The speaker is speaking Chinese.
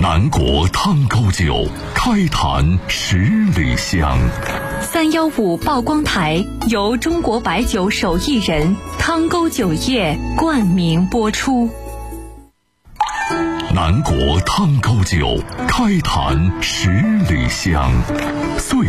南国汤沟酒，开坛十里香。 315曝光台由中国白酒手艺人汤沟酒业冠名播出。 南国汤沟酒，开坛十里香。岁